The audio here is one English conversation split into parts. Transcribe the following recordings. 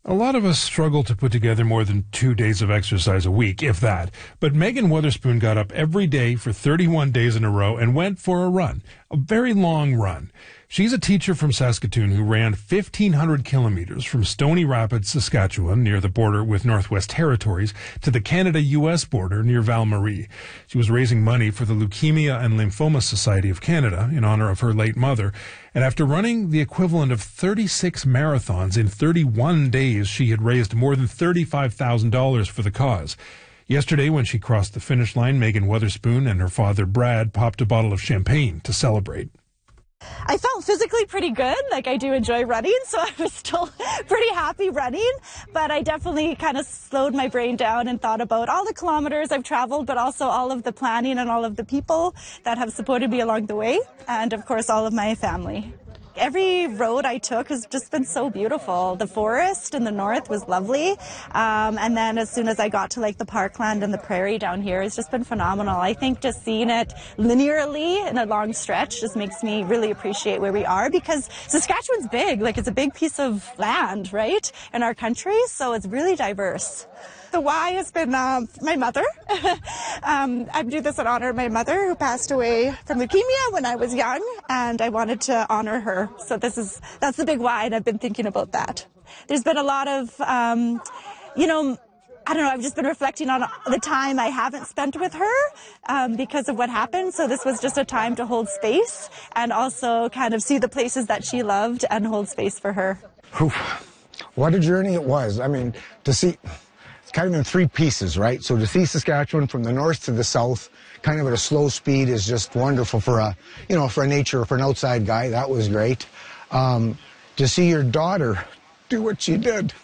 A lot of us struggle to put together more than 2 days of exercise a week, if that. But Megan Weatherspoon got up every day for 31 days in a row and went for a run, a very long run. She's a teacher from Saskatoon who ran 1,500 kilometers from Stony Rapids, Saskatchewan, near the border with Northwest Territories, to the Canada-U.S. border near Val-Marie. She was raising money for the Leukemia and Lymphoma Society of Canada in honor of her late mother. And after running the equivalent of 36 marathons in 31 days, she had raised more than $35,000 for the cause. Yesterday, when she crossed the finish line, Megan Weatherspoon and her father, Brad, popped a bottle of champagne to celebrate. I felt physically pretty good. Like, I do enjoy running, so I was still pretty happy running. But I definitely kind of slowed my brain down and thought about all the kilometers I've traveled, but also all of the planning and all of the people that have supported me along the way. And, of course, all of my family. Every road I took has just been so beautiful. The forest in the north was lovely. And then as soon as I got to like the parkland and the prairie down here, it's just been phenomenal. I think just seeing it linearly in a long stretch just makes me really appreciate where we are, because Saskatchewan's big. Like, it's a big piece of land, right, in our country. So it's really diverse. The why has been my mother. I do this in honor of my mother, who passed away from leukemia when I was young, and I wanted to honor her. So that's the big why, and I've been thinking about that. There's been a lot of, I don't know, I've just been reflecting on the time I haven't spent with her because of what happened. So this was just a time to hold space and also kind of see the places that she loved and hold space for her. What a journey it was. I mean, to see... kind of in three pieces, right? So to see Saskatchewan from the north to the south, kind of at a slow speed, is just wonderful for a an outside guy. That was great. To see your daughter do what she did,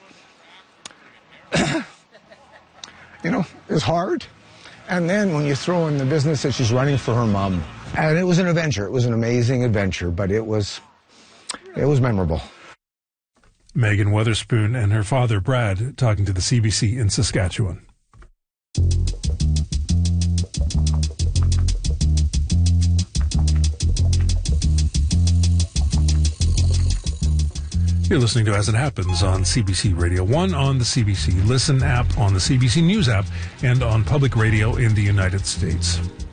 is hard. And then when you throw in the business that she's running for her mom, and it was an adventure. It was an amazing adventure, but it was memorable. Megan Weatherspoon and her father, Brad, talking to the CBC in Saskatchewan. You're listening to As It Happens on CBC Radio 1, on the CBC Listen app, on the CBC News app, and on public radio in the United States.